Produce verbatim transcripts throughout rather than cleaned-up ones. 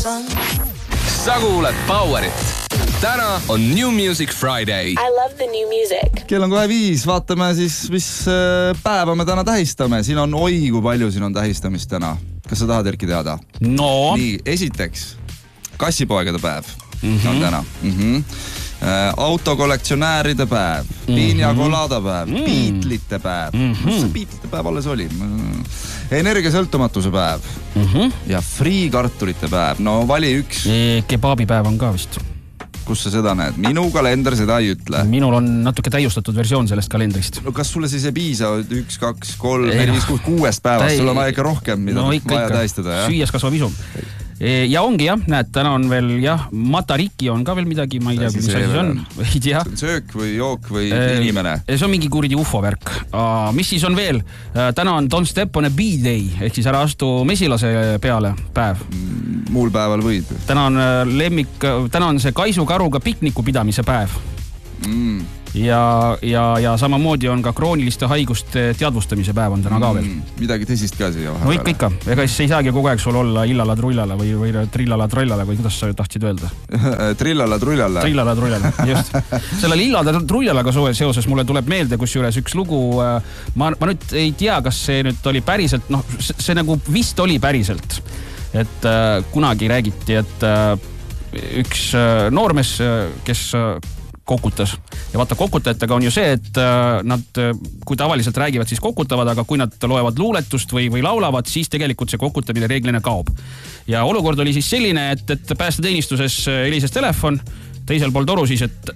Sa kuuled Powerit. Täna on New Music Friday. I love the new music. Kell on kohe viis, vaatame siis, mis päeva me täna tähistame. Siin on oi, kui palju siin on tähistamist täna. Kas sa tahad, Erki, teada? No. Nii, esiteks, kassipoegade päev mm-hmm. on täna. Mm-hmm. Autokollektsionääride päev, mm-hmm. Piinja kolada päev, mm-hmm. Beatlite päev. Mm-hmm. Mis see Beatlite päev alles oli? Energiasõltumatuse päev mm-hmm. ja free kartulite päev. No vali üks. Kebaabi päev on ka vist. Kus sa seda näed? Minu kalender seda ei ütle. Minul on natuke täiustatud versioon sellest kalendrist. No kas sulle siis ei piisa üks, kaks, kolm, neli, viis, kuus, kuuest päevast? Sul on vaja ikka rohkem, mida no, ikka, vaja ikka. tähistada. Ja? Süües kasvab isu. Ja ongi jah, näed, täna on veel jah, Matariki on ka veel midagi, ma ei tea, mis asi on. Ei tea. Söök või jook või inimene? See on mingi kuridi ufo värk. Mis siis on veel? Täna on Don't Step on a B-Day, ehk siis ära astu mesilase peale päev. Muul päeval võid. Täna on lemmik, täna on see Kaisu karuga pikniku pidamise päev. Mm. Ja, ja, ja samamoodi on ka krooniliste haiguste teadvustamise päev on täna ka veel. Mm, midagi tõsist ka siia vahepeal. No ikka, ikka. Ega siis ei saagi kogu aeg sul olla illala trullala või, või trillala trollala või kuidas sa tahtsid öelda? Trillala trullala. Trillala trullala, just. Sellele illala trullalaga seoses mulle tuleb meelde kusjuures üks lugu. Ma, ma nüüd ei tea, kas see nüüd oli päriselt, noh, see, see nagu vist oli päriselt. Et äh, kunagi räägiti, et äh, üks äh, noormees, kes äh, kokutas. Ja vaata, kokutajatega on ju see, et nad, kui tavaliselt räägivad, siis kokutavad, aga kui nad loevad luuletust või, või laulavad, siis tegelikult see kokutamine reeglina kaob. Ja olukord oli siis selline, et, et päästeteenistuses helises telefon, teisel pool toru siis, et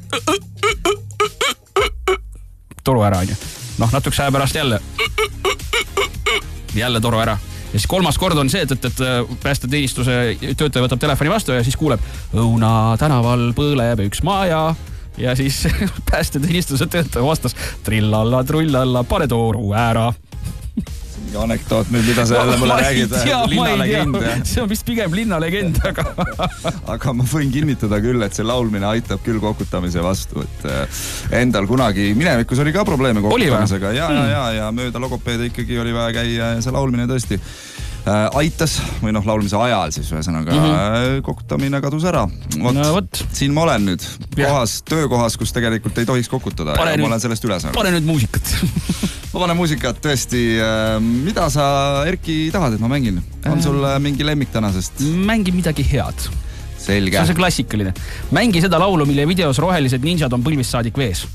toru ära on ju. Noh, natuks aja pärast jälle jälle toru ära. Ja siis kolmas kord on see, et, et, et päästeteenistuse töötaja võtab telefoni vastu ja siis kuuleb Õuna tänaval põleb üks maja. Ja siis päästeteenistuse töötaja vastas trillalla, trullalla, pane tooru ära. Mingi anekdoot nüüd, mida sa jälle mulle räägid. Linnalegend. See on vist pigem linnalegend, aga... aga ma võin kinnitada küll, et see laulmine aitab küll kokutamise vastu. Et endal kunagi minevikus oli ka probleeme kokutamisega. Ja, ja, ja, ja mööda logopeede ikkagi oli vaja käia ja see laulmine tõesti aitas, või noh, laulmise ajal siis ühesõnaga mm-hmm. kokutamine kadus ära. Vot, no, võt. Siin ma olen nüüd kohas, töökohas, kus tegelikult ei tohiks kokutada pane ja nüüd, ma olen sellest üle saanud. Pane nüüd muusikat. Ma panen muusikat tõesti. Mida sa, Erki, tahad, et ma mängin? On sul mingi lemmik tänasest? Mängi midagi head. Selge. See on see klassikaline. Mängi seda laulu, mille videos rohelised ninjad on põlvist saadik vees.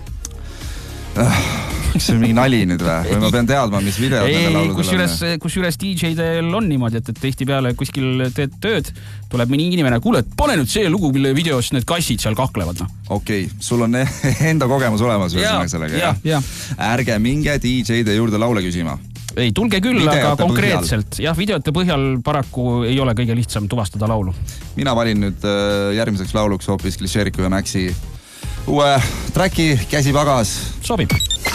Kas see on mingi nali nüüd või? Või ma pean teadma, mis videod nende lauludel on? Kus üles D J-del on niimoodi, et tihti peale kuskil teed tööd, tuleb mõni inimene, kuule, et pane nüüd see lugu, mille videos need kassid seal kaklevad. No. Okei, okay. Sul on enda kogemus olemas ja, sellega, ja, ja. Ärge minge D J-de juurde laule küsima. Ei, tulge küll, videote aga konkreetselt. Põhjal. Jah, videote põhjal paraku ei ole kõige lihtsam tuvastada laulu. Mina valin nüüd järgmiseks lauluks hoopis Klišeeriku ja Maxi uue tracki Käsi pagas. Sobib.